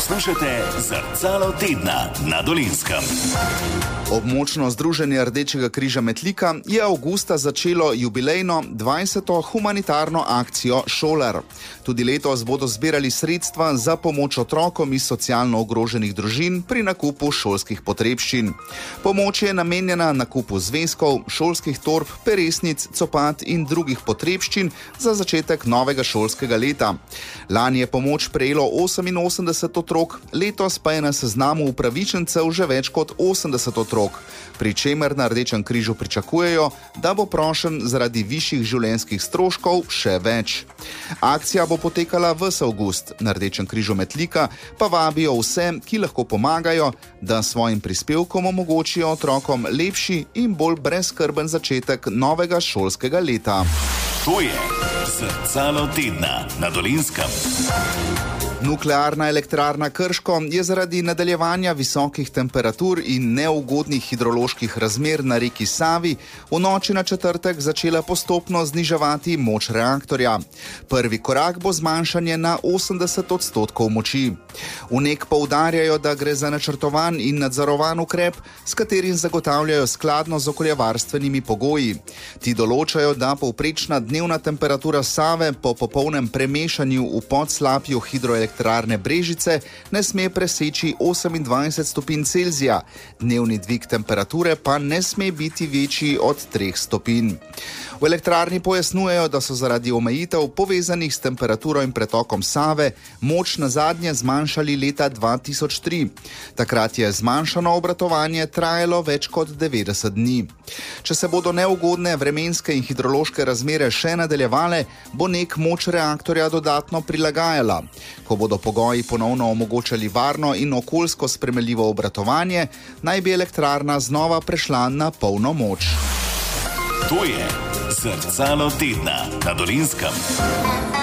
Poslušajte Zrcalo tedna na Dolenjskem. Območno združenje Rdečega križa Metlika je avgusta začelo jubilejno 20. humanitarno akcijo Šolar. Tudi letos bodo zbirali sredstva za pomoč otrokom iz socialno ogroženih družin pri nakupu šolskih potrebščin. Pomoč je namenjena nakupu zvezkov, šolskih torb, peresnic, copat in drugih potrebščin za začetek novega šolskega leta. Lani je pomoč prejelo 88 otrok, letos pa je na seznamu upravičencev že več kot 80 otrok, pri čemer na Rdečem križu pričakujejo, da bo prošenj zaradi višjih življenjskih stroškov še več. Akcija bo potekala ves avgust. Na Rdečem križu Metlika pa vabijo vse, ki lahko pomagajo, da svojim prispevkom omogočijo otrokom lepši in bolj brezskrben začetek novega šolskega leta. To je Zrcalo tedna na Dolenjskem. Nuklearna elektrarna Krško je zaradi nadaljevanja visokih temperatur in neugodnih hidroloških razmer na reki Savi v noči na četrtek začela postopno zniževati moč reaktorja. Prvi korak bo zmanjšanje na 80% moči. V NEK poudarjajo, da gre za načrtovan in nadzorovan ukrep, s katerim zagotavljajo skladno z okoljevarstvenimi pogoji. Ti določajo, da povprečna dnevna temperatura Save po popolnem premešanju v podslapju hidroelektrarne Brežice ne sme preseči 28 stopinj Celzija. Dnevni dvig temperature pa ne sme biti večji od 3 stopinj. V elektrarni pojasnjujejo, da so zaradi omejitev povezanih s temperaturo in pretokom Save moč nazadnje zmanjšali leta 2003. Takrat je zmanjšano obratovanje trajalo več kot 90 dni. Če se bodo neugodne vremenske in hidrološke razmere še nadaljevale, bo NEK moč reaktorja dodatno prilagajala. Ko bodo pogoji ponovno omogočali varno in okoljsko sprejemljivo obratovanje, naj bi elektrarna znova prešla na polno moč. To je Zrcalo tedna na Dolenjskem.